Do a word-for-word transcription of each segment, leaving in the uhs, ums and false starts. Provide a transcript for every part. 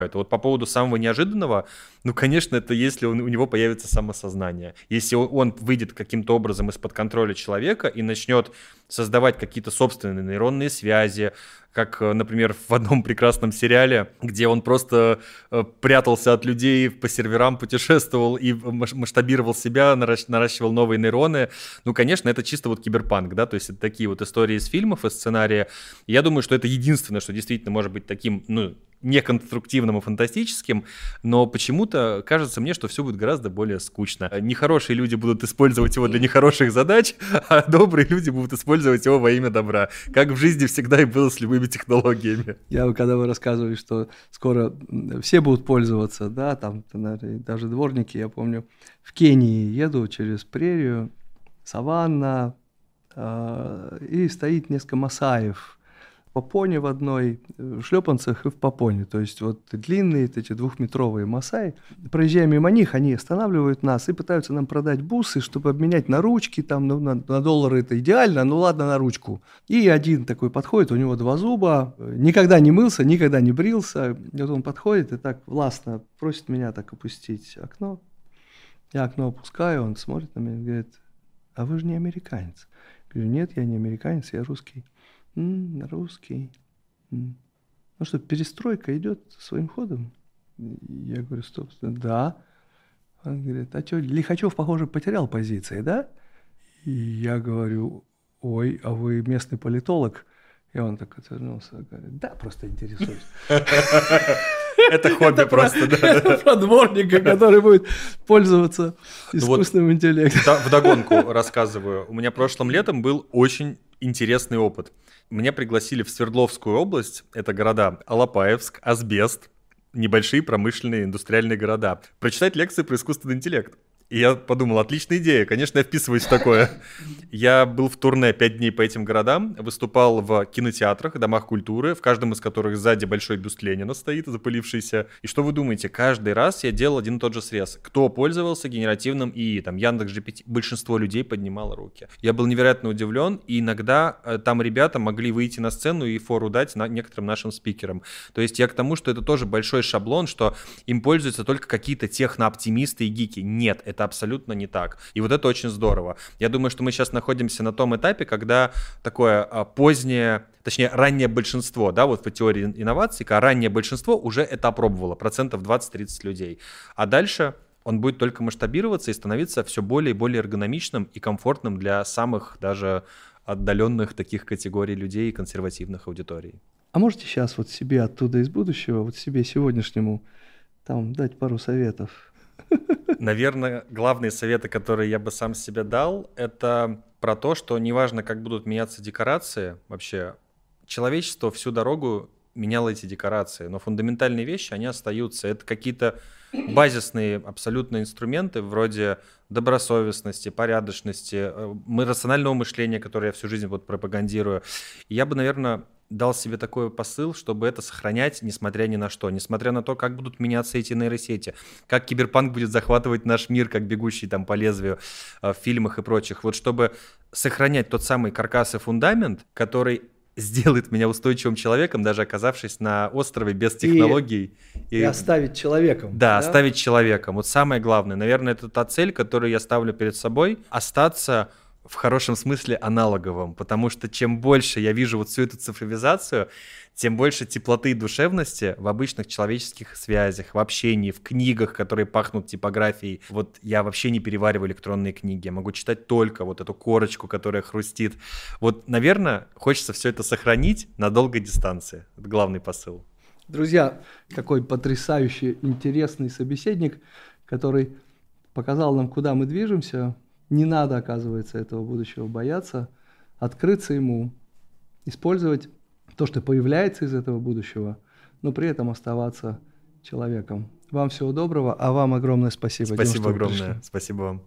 Это вот по поводу самого неожиданного, ну, конечно, это если он, у него появится самосознание. Если он, он выйдет каким-то образом из-под контроля человека и начнет создавать какие-то собственные нейронные связи, как, например, в одном прекрасном сериале, где он просто прятался от людей, по серверам путешествовал и масштабировал себя, наращивал новые нейроны. Ну, конечно, это чисто вот киберпанк, да, то есть это такие вот истории из фильмов, из сценария. Я думаю, что это единственное, что действительно может быть таким, ну, неконструктивным и фантастическим, но почему-то кажется мне, что все будет гораздо более скучно. Нехорошие люди будут использовать его для нехороших задач, а добрые люди будут использовать его во имя добра, как в жизни всегда и было с любыми технологиями. Я, когда вы рассказывали, что скоро все будут пользоваться, да, там даже дворники, я помню, в Кении еду через прерию, саванна, э, и стоит несколько масаев, в попоне в одной, в шлепанцах и в попоне. То есть вот длинные эти двухметровые масаи. Проезжая мимо них, они останавливают нас и пытаются нам продать бусы, чтобы обменять на ручки. Там, ну, на, на доллары это идеально, ну ладно, на ручку. И один такой подходит, у него два зуба, никогда не мылся, никогда не брился. И вот он подходит и так властно просит меня так опустить окно. Я окно опускаю, он смотрит на меня и говорит: а вы же не американец. Я говорю: нет, я не американец, я русский. М-м, русский. М-м. Ну что, перестройка идет своим ходом? Я говорю: стоп, стоп, да. Он говорит: а что, Лихачев, похоже, потерял позиции, да? И я говорю: ой, а вы местный политолог? И он так отвернулся и говорит: да, просто интересуюсь. Это хобби просто, да. Это про дворника, который будет пользоваться искусственным интеллектом. Вдогонку рассказываю. У меня прошлым летом был очень интересный опыт. Меня пригласили в Свердловскую область, это города Алапаевск, Асбест, небольшие промышленные индустриальные города, прочитать лекции про искусственный интеллект. И я подумал: отличная идея, конечно, я вписываюсь в такое. Я был в турне пять дней по этим городам, выступал в кинотеатрах, домах культуры, в каждом из которых сзади большой бюст Ленина стоит, запылившийся. И что вы думаете, каждый раз я делал один и тот же срез. Кто пользовался генеративным ИИ, там, Яндекс.джи пи ти, большинство людей поднимало руки. Я был невероятно удивлен, и иногда э, там ребята могли выйти на сцену и фору дать на некоторым нашим спикерам. То есть я к тому, что это тоже большой шаблон, что им пользуются только какие-то технооптимисты и гики. Нет, это абсолютно не так. И вот это очень здорово. Я думаю, что мы сейчас находимся на том этапе, когда такое а, позднее, точнее, раннее большинство, да, вот по теории инноваций, когда раннее большинство уже это опробовало, процентов двадцать-тридцать людей. А дальше он будет только масштабироваться и становиться все более и более эргономичным и комфортным для самых даже отдаленных таких категорий людей и консервативных аудиторий. А можете сейчас вот себе оттуда из будущего, вот себе сегодняшнему, там, дать пару советов? Наверное, главные советы, которые я бы сам себе дал, это про то, что неважно, как будут меняться декорации, вообще человечество всю дорогу меняло эти декорации, но фундаментальные вещи, они остаются. Это какие-то базисные абсолютно инструменты вроде добросовестности, порядочности, рационального мышления, которое я всю жизнь вот пропагандирую. И я бы, наверное, дал себе такой посыл, чтобы это сохранять, несмотря ни на что, несмотря на то, как будут меняться эти нейросети, как киберпанк будет захватывать наш мир, как бегущий там по лезвию в фильмах и прочих. Вот чтобы сохранять тот самый каркас и фундамент, который сделает меня устойчивым человеком, даже оказавшись на острове без технологий. И, и... и оставить человеком. Да, да, оставить человеком. Вот самое главное. Наверное, это та цель, которую я ставлю перед собой. Остаться в хорошем смысле аналоговым, потому что чем больше я вижу вот всю эту цифровизацию, тем больше теплоты и душевности в обычных человеческих связях, в общении, в книгах, которые пахнут типографией. Вот я вообще не перевариваю электронные книги, я могу читать только вот эту корочку, которая хрустит. Вот, наверное, хочется все это сохранить на долгой дистанции. Это главный посыл. Друзья, какой потрясающий, интересный собеседник, который показал нам, куда мы движемся. Не надо, оказывается, этого будущего бояться, открыться ему, использовать то, что появляется из этого будущего, но при этом оставаться человеком. Вам всего доброго, а вам огромное спасибо. Спасибо Дим, огромное. Пришли. Спасибо вам.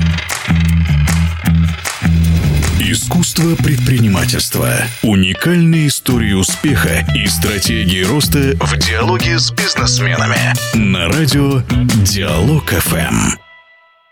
Искусство предпринимательства. Уникальные истории успеха и стратегии роста в диалоге с бизнесменами. На радио Диалог эф эм.